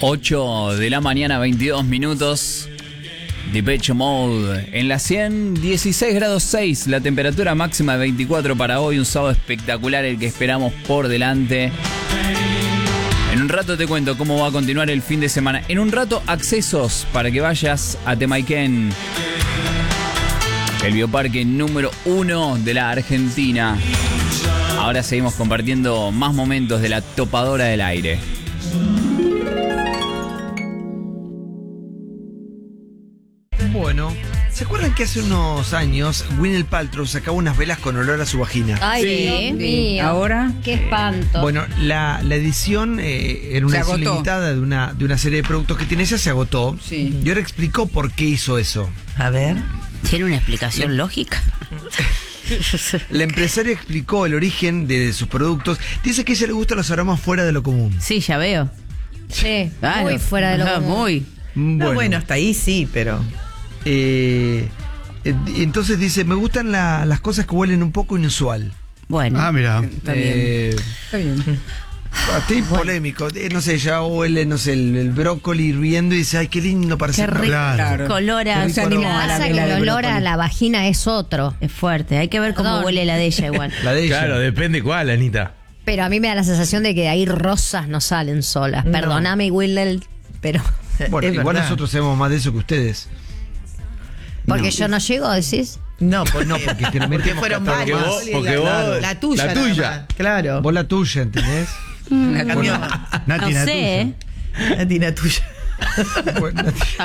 8 de la mañana, 22 minutos. Depeche Mode en la 100, 16 grados 6, la temperatura máxima de 24 para hoy, un sábado espectacular el que esperamos por delante. En un rato te cuento cómo va a continuar el fin de semana. En un rato, accesos para que vayas a Temayquén, el bioparque número 1 de la Argentina. Ahora seguimos compartiendo más momentos de la topadora del aire. Bueno, ¿se acuerdan que hace unos años Gwyneth Paltrow sacaba unas velas con olor a su vagina? Ay, Sí. Dios mío. Ahora, qué espanto. Bueno, la edición era una Se edición agotó. limitada de una serie de productos que tiene ella, se agotó. Sí. Y ahora explicó por qué hizo eso. A ver. ¿Tiene una explicación lógica? La empresaria explicó el origen de sus productos. Dice que a ella le gustan los aromas fuera de lo común. Sí, ya veo. Sí, Claro. muy fuera de lo común. Muy. No, bueno, hasta ahí sí, pero... Entonces dice, me gustan las cosas que huelen un poco inusual. Bueno. Ah, mira. está bien. Está bien. Estoy polémico. No sé, ya huele, no sé, el brócoli hirviendo y dice, ay, qué lindo parece. Qué rico. Claro. Color a Se animó a la Pasa que vela de el olor brócoli. a la vagina es otro. Es fuerte. Hay que ver cómo Perdón. huele la de ella igual. La de ella. Claro, depende cuál, Anita. Pero a mí me da la sensación de que ahí rosas no salen solas. No. Perdóname, Will, pero... Bueno, Es igual verdad. nosotros sabemos más de eso que ustedes. Porque No. yo no llego, decís. No, porque, No, porque generalmente hemos fueron catado varios. más. Porque vos- La tuya. la nada tuya. más. Claro. Vos la tuya, ¿entendés? La cambió. Nati, No la sé, tuya. ¿eh? La tina tuya. Bueno,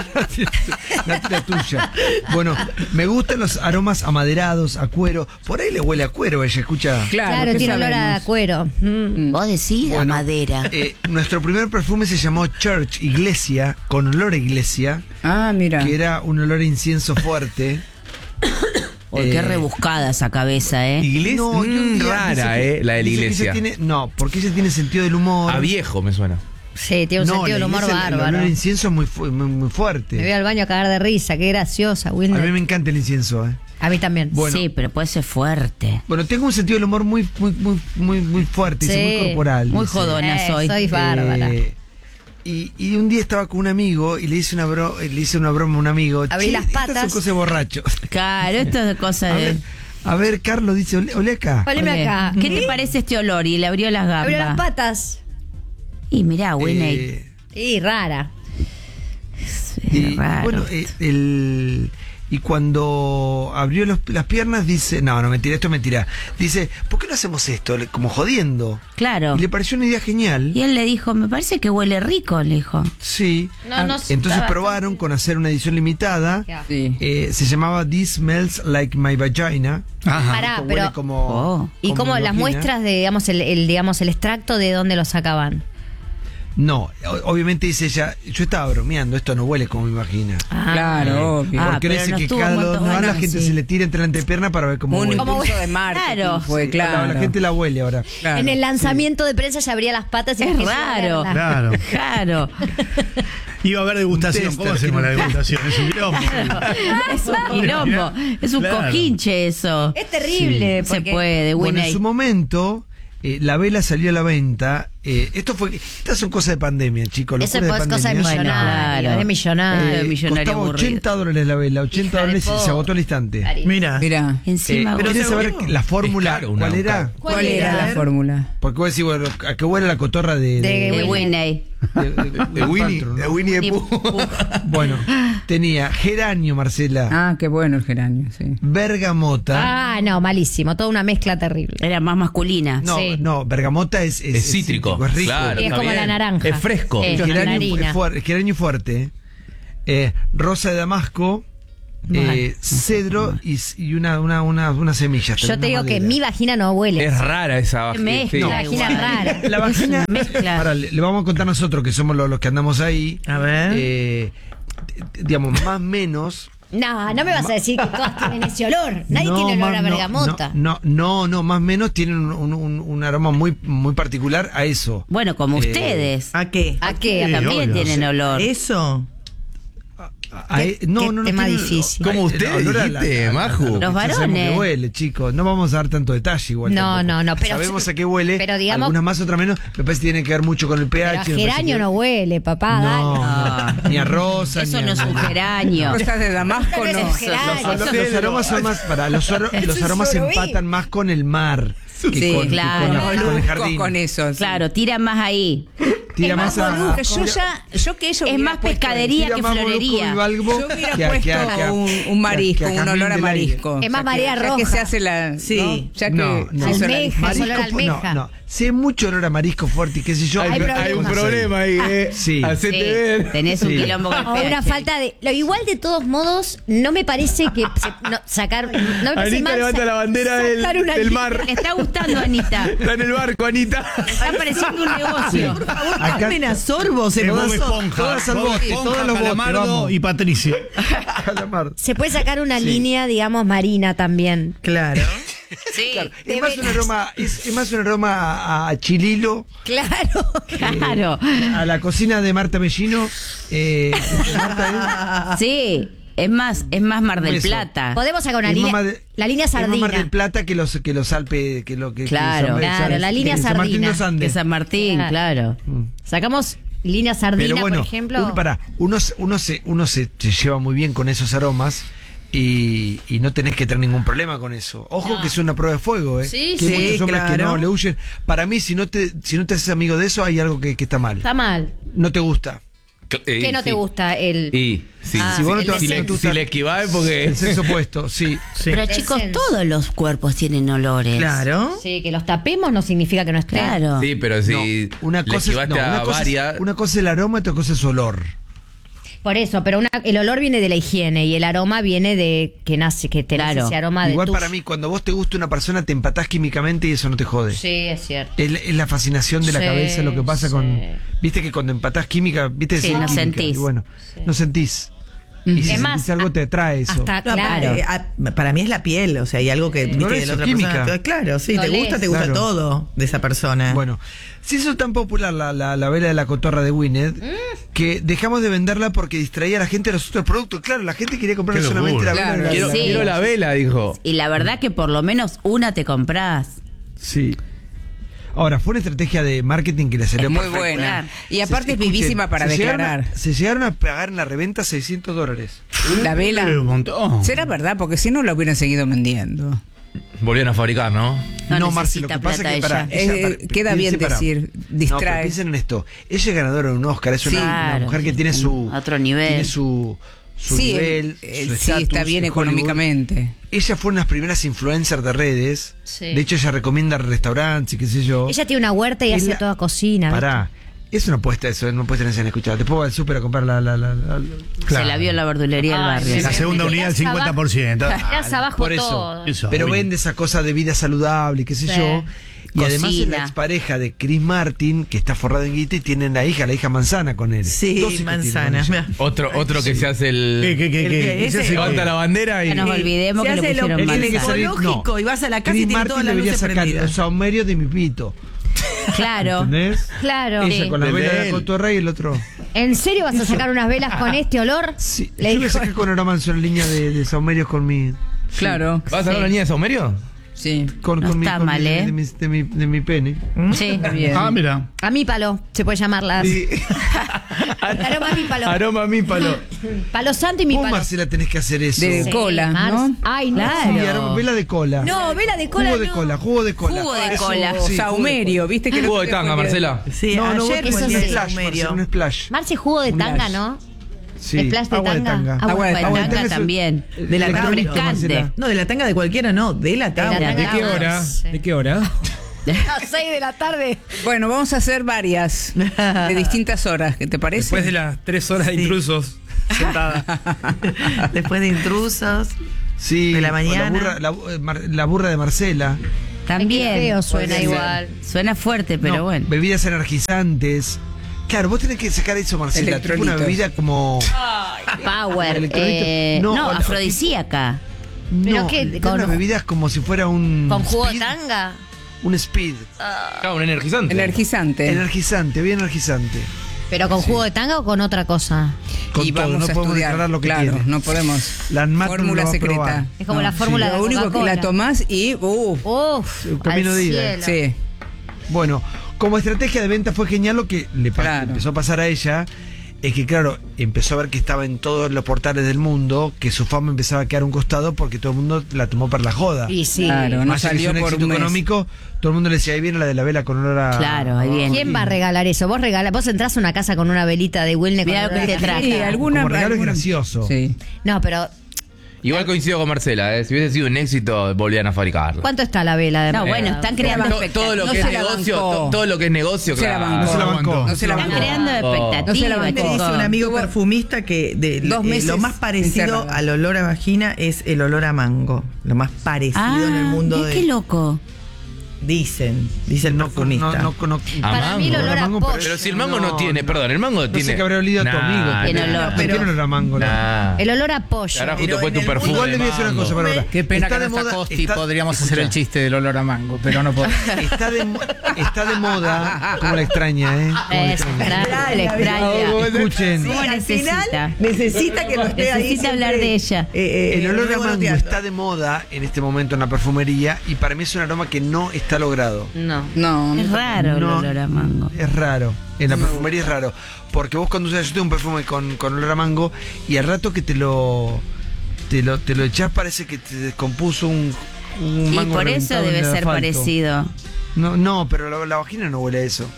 la tuya. Bueno, me gustan los aromas amaderados, a cuero. Por ahí le huele a cuero, ella escucha. Claro, ¿qué tiene olor a sabemos? cuero. Vos decís a Bueno, madera. Nuestro primer perfume se llamó Church, iglesia, con olor a iglesia, Ah, mira. que era un olor a incienso fuerte. Uy, qué rebuscada esa cabeza, ¿eh? Iglesia No, y un día rara, dice que- la de la dice que iglesia. ella tiene, no, porque ella tiene sentido del humor. A viejo me suena. Sí, tiene un No, sentido del la humor iglesia, el bárbaro. olor a incienso es muy, muy Me voy fuerte. al baño a cagar de risa, qué graciosa, Will. A mí me encanta el incienso, A mí también. Bueno. Sí, pero puede ser fuerte. Bueno, tengo un sentido del humor muy fuerte, dice, Sí, muy corporal. Muy dice. jodona soy. Soy bárbara. Y un día estaba con un amigo y le hice una broma a un amigo. Abrí "Che, las estas patas". son cosas de borrachos. Claro, esto es cosa de... A ver, Carlos dice, ole acá. Oleme Oye, acá. ¿qué te parece este olor? Y le abrió las gambas. Abrió las patas. Y mirá, Winnie. Eh, Y rara. y raro. bueno, y cuando abrió las piernas dice, no, mentira, esto es mentira. Dice, ¿por qué no hacemos esto? Como jodiendo. Claro. Y le pareció una idea genial. Y él le dijo, me parece que huele rico, le dijo. Sí. No, no Entonces estaba- probaron con hacer una edición limitada. Sí. Se llamaba This Smells Like My Vagina. Ajá. Pará, Huele pero. como, Oh. ¿Y como cómo mi las vagina. muestras de, digamos, el extracto de dónde lo sacaban? No, obviamente dice ella, yo estaba bromeando, esto no huele como mi vagina. Claro, obvio. Ah, Porque pero dice no que estuvo cada muerto, dos días bueno, la gente sí. se le tira entre la entrepierna para ver cómo Un huele. impulso de marketing Claro. fue, claro. La gente la huele ahora. Claro. En el lanzamiento de prensa ya abría las patas y Es la gente raro. iba a verla. Claro. Claro. Iba a haber degustación. Un ¿Cómo tester, hacemos la un degustación? Es un quilombo. Es un quilombo. Es un Claro. cojinche eso. Es terrible. Se porque- puede, Bueno, en Winnie. su momento, la vela salió a la venta. Estas son cosas de pandemia, chicos. Eso locuras es cosa de pandemia. millonario. claro. De millonario. millonario Costaba aburrido. $80 la vela, $80 Hija de y se po. agotó al instante. Mira. Mira, Encima, ¿Quieren bueno, saber la fórmula? Es caro una ¿Cuál era? boca. ¿cuál era la fórmula? Porque vos decís, bueno, ¿a qué huele la cotorra de de Winnie. De Winnie, Paltrow, ¿no? de Winnie the Pooh. Bueno, tenía geranio, Marcela, Ah, qué bueno el geranio, sí. bergamota. Ah, no, malísimo. Toda una mezcla terrible. Era más masculina. No, sí. no, bergamota es cítrico. es rico. Claro, Y es está como bien. la naranja. Es fresco. Sí, la narina. Geranio fuerte. Rosa de damasco. Cedro y unas semillas. Yo te digo que mi vagina no huele. Es rara esa Qué vagina. mezcla, sí. La vagina igual. rara. La vagina. Mezcla. Ahora, le vamos a contar nosotros que somos los que andamos ahí. A ver. Digamos, más o menos. No, no me vas a decir que todas tienen ese olor. Nadie No, tiene olor más- a bergamota. No, más o menos tienen un aroma muy particular a eso. Bueno, como ustedes. ¿A qué? ¿A qué? Sí, También obvio, tienen sí. olor. ¿Eso? No, tema tiene- difícil. ¿Cómo usted olor a dijiste, Maju? Los Ya sabemos varones. que huele, chicos. No vamos a dar tanto detalle igual. No, tampoco. no, pero- Sabemos a qué huele. pero digamos- algunas más, otras menos. Me parece que tiene que ver mucho con el Pero pH. a me parece geranio que- no huele, papá. No, dale. ni a rosa. Eso ni a- no es un geranio. Cosas de Damasco Tal vez no. es geranio. Los aromas son más. Los aromas sorobí. empatan más con el mar. Que Sí, con, claro. que con el Moluscos jardín. con eso. sí. Claro, tira más ahí. Tira Es más más a. molusco. Yo que ello Es hubiera más puesto- pescadería tira que más molusco florería. bivalvo Yo hubiera que a- que a- puesto que a- un marisco, que a un jazmín olor a del aire. marisco. Es más Ya marea ya que roja. se hace la. Sí. ¿no? Ya que No, no. se hizo la- Almeja. Es olor a almeja. No. Si hay mucho olor a marisco fuerte y qué sé yo. Hay Hay un problemas. problema ahí, Sí. Hacete Sí, ver. tenés un Sí. quilombo con el O una pH. falta de. Igual de todos modos, no me parece que sacar. No me parece Anita mal levanta la bandera sacar una del línea. mar. Le está gustando, Anita. Está en el barco, Anita. Está pareciendo un negocio. Acá- Carmen a sorbo se Bob pasó. Esponja, todas al Bob bote, Esponja, todos los botes, Calamardo vamos. y Patricia. Calamar. Se puede sacar una línea, digamos, marina también. Claro. Sí, Es más un aroma, es más un aroma a chililo, Claro. claro. a la cocina de Marta Mellino. De Marta, Sí, es más Mar del Eso. Plata. Podemos sacar una Es línea. más de- La línea es más sardina. Mar del Plata que los Alpes, que lo que Claro. Claro, la línea que San Martín sardina. de los Andes. Que San Martín, claro. Sacamos línea sardina, Pero bueno, por ejemplo. uno se lleva muy bien con esos aromas y no tenés que tener ningún problema con eso. Ojo No. que es una prueba de fuego, ¿eh? Sí, que hay sí, muchos hombres que claro. no le huyen. Para mí, si no te haces amigo de eso, hay algo que está mal. Está mal. No te gusta. ¿Qué no te gusta? El. Y sí, Ah, si vos no el te de si, le, sexo. si le esquivás es porque. El sexo opuesto, sí. Pero El chicos, sense. todos los cuerpos tienen olores. Claro. Sí, que los tapemos no significa que no esté. Claro. Sí, pero si No, una le cosa, esquivaste a varias. una cosa es el aroma y otra cosa es su olor. Por eso, pero el olor viene de la higiene y el aroma viene de que nace, que te nace Claro. ese aroma Igual de para mí, cuando vos te gusta una persona, te empatás químicamente y eso no te jode. Sí, es cierto. Es la fascinación de la Sí, cabeza lo que pasa sí. con. Viste que cuando empatás química, viste Sí, decir no química, sentís. y bueno, no sentís. Y si Es sentís más, algo te atrae eso. Hasta, No, claro. para mí es la piel, o sea, hay algo que viste Por de eso, la otra química. persona. Claro, sí, Lo te lees. gusta Claro. todo de esa persona. Bueno, si eso es tan popular la vela de la cotorra de Winnet, que dejamos de venderla porque distraía a la gente de los otros productos. Claro, la gente quería comprar Qué solamente la locura. vela. Claro, Quiero, Sí. quiero la vela, dijo. Y la verdad que por lo menos una te comprás. Sí. Ahora, fue una estrategia de marketing que le salió Es muy perfecta. buena. Y aparte es Escuchen, vivísima para se declarar. se llegaron a pagar en la reventa $600. La vela. Un montón. Será verdad, porque si no la hubieran seguido vendiendo. Volvieron a fabricar, ¿no? No Marci, lo necesita que pasa plata es que para, ella. Queda bien decir, No, pero distrae. piensen en esto. Ella es ganadora de un Oscar, es una, Sí, una claro. mujer que tiene su Otro nivel. tiene su Sí, nivel, su sí, estatus está bien en Hollywood. económicamente. Ella fue una de las primeras influencers de redes. Sí. De hecho, ella recomienda restaurantes y qué sé yo. Ella tiene una huerta y Es hace la- toda cocina. ¿viste? Pará. Es una apuesta eso, no puedes tener en escuchar. Te puedo al súper a comprar Se la vio en la verdulería del Ay, barrio. sí, La segunda Me unidad, el tirás 50%. Tirás abajo por eso. todo. Eso, Pero muy bien. vende esa cosa de vida saludable, qué sé Sí. yo. Y además es la Cocina. expareja de Chris Martin, que está forrada en guita y tienen la hija manzana con él. Sí, Dos hijas manzana. tiene con ella. Otro que se hace el. ¿Qué? ese- Se levanta la bandera y. Ya nos olvidemos Se que le hace pusieron el Tiene que manzana. salir- ecológico no. y vas a la casa Chris y tiene Martin todas las debería luces sacar prendidas. los saumerios de mi pito. Claro. ¿Entendés? Claro. Ella Sí. con la De vela de la él. cotorra y el otro. ¿En serio vas a sacar unas velas con este olor? Sí. Le Yo voy a dijo. sacar con Aromanso en línea de saumerios con mi. Claro. ¿Vas a sacar la niña de Saumerio? Sí. Con, No con mi, está con mal, mi- ¿eh? de mi pene. Sí. Está bien. Ah, mira. A mí palo, se puede llamar las. Sí. Aroma a mi palo. Aroma a mí, palo. Palo santo y mi Vos, palo. Marcela, tenés que hacer eso. De Sí, cola, Marce. ¿no? Ay, no. Claro. Sí, aroma- vela de cola. No, vela de cola. Jugo de no. cola, jugo de cola. Jugo de Eso, cola. O sí, saumerio, ¿viste que Jugo de tanga, Marcela. Sí, No, no, ayer vos eso tenés fue un el sí. splash, saumerio. Marcela, un splash. Marce jugo de Un tanga, flash. ¿no? Sí. ¿Splash de Agua tanga? Agua de Agua de tanga tanga también. De la tanga. electrolito, refrescante. Marcela. No, de la tanga de cualquiera, no, de la De la tanga. tanga. ¿De qué hora? ¿De qué hora? A 6 de la tarde. Bueno, vamos a hacer varias de distintas horas, ¿qué te parece? Después de las 3 horas de Sí. intrusos sentada. Después de intrusos. Sí, De la o mañana. la burra de Marcela. También. Qué feo suena Podría ser. igual. Suena fuerte, pero No, bueno. Bebidas energizantes. Claro, vos tenés que sacar eso, Marcela. Tipo una Electrolitos. bebida como. Power. Electrolito. No, No, afrodisíaca. ¿Pero no, qué? con unas bebidas como si fuera un. ¿Con jugo de speed, tanga? Un speed. Claro, un energizante. Energizante. Energizante, bien energizante. ¿Pero con jugo de tanga o con otra cosa? Con y todo, vamos no a podemos estudiar. declarar lo que claro, tiene. no podemos. La ANMAT no Fórmula lo va a secreta. probar. Es como la fórmula de Lo único que Coca-Cola. la tomás y Uf, Un camino al de ida. cielo. sí. Bueno, como estrategia de venta fue genial. Lo que le Claro. empezó a pasar a ella es que, claro, empezó a ver que estaba en todos los portales del mundo, que su fama empezaba a quedar a un costado porque todo el mundo la tomó para la joda. Y sí. Claro, no Más allá que salió es un por éxito un mes. económico, todo el mundo le decía, ahí viene la de la vela con olor a... Claro, ahí viene. ¿Quién va a regalar eso? Vos entrás a una casa con una velita de Wilne. Mirá con lo que olor a te café. traje. Sí, alguna, Como regalo es alguna- gracioso. Sí. No, pero Igual coincido con Marcela, si hubiese sido un éxito, volvían a fabricarlo. ¿cuánto está la vela de No, bueno, están creando Todo lo No que se es la negocio, bancó. todo lo que es negocio, No se la claro. bancó. No se la bancó. No se la Están bancó. creando Oh. expectativas. No se la Me bancó. dice un amigo Tuvo- perfumista que 2 meses lo más parecido encerrada. al olor a vagina es el olor a mango. Lo más parecido en el mundo mirá de... qué loco. dice el perfumista. Para mí el olor a mango, pollo. Pero si el mango no tiene, perdón, el mango No tiene. sé qué habrá olido a tu amigo. Tiene olor. No tiene olor a mango. ¿no? Nah. El olor a pollo. Carajo, Pero te fue en tu el perfume. Igual le de voy a decir una mango. cosa, Bárbara. Qué pena Está que de no está moda, Costi, está- podríamos hacer escuchá. el chiste del olor a mango, pero no podemos. Está de moda, como la extraña, ¿eh? Como la extraña. Le extraña. Escuchen, ¿Cómo Al necesita? final necesita que lo esté ahí. Necesita hablar siempre, de ella. el olor a mango revoloteando. está de moda en este momento en la perfumería y para mí es un aroma que no está logrado. No. No, Es raro No, el olor a mango. Es raro. En la perfumería es raro. Porque vos cuando usas, yo tengo un perfume con olor a mango y al rato que te lo echás parece que te descompuso un Y mango por eso reventado en debe el ser asfalto. parecido. No, pero la vagina no huele a eso.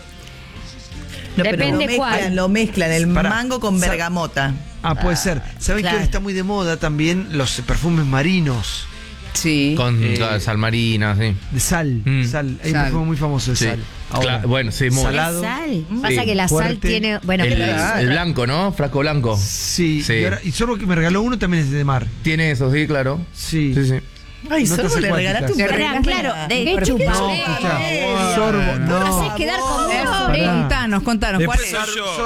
No, pero Depende cuál. Lo mezclan el Pará. mango con bergamota. Ah, puede ser. ¿Saben claro. que ahora está muy de moda también los perfumes marinos? sí. Con sal marina, sí. De sal. Mm. Sal. Hay un Sal. perfume muy famoso de Sí. sal. Ahora. Claro, bueno, sí, muy. Salado. Sal. Pasa que la sal fuerte. tiene. Bueno, El blanco, ¿no? Frasco blanco. Sí. Sí. Y Sorbo que me regaló uno también es de mar. Tiene eso, sí, claro. Sí. Sí, sí. Ay, Notas solo le acuáticas. regalaste un Le perfume. Claro, de ¿qué hecho, chupa? No, escuchá. Sorbo, No no. haces quedar como Contanos, ¿cuál es?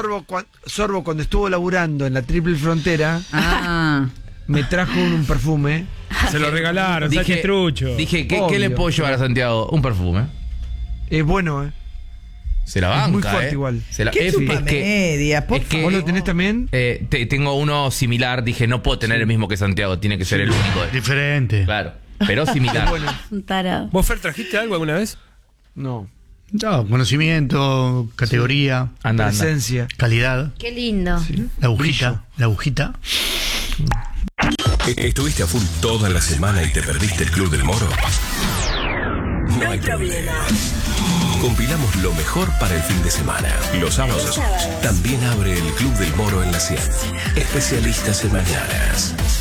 Sorbo, cuando estuvo laburando en la Triple Frontera, Ah, me trajo un perfume. Se lo regalaron, ¿sabes qué trucho? Dije, ¿qué Obvio. le puedo llevar a Santiago? Un perfume. Es bueno, ¿eh? Se la banca, Es muy fuerte igual. Se la, ¿Qué chupa es que, media? Por es que- ¿Vos lo tenés también? tengo uno similar, dije, no puedo tener el mismo que Santiago, tiene que ser el único. Diferente. Claro, pero similar. Bueno, un tarado. ¿Vos, Fer, trajiste algo alguna vez? no. No, conocimiento, categoría, Anda, anda. Presencia. calidad, Qué lindo. la agujita, la agujita. ¿Estuviste a full toda la semana y te perdiste el Club del Moro? No hay problema. Compilamos lo mejor para el fin de semana. Los sábados también abre el Club del Moro en la 100. Especialistas en mañanas.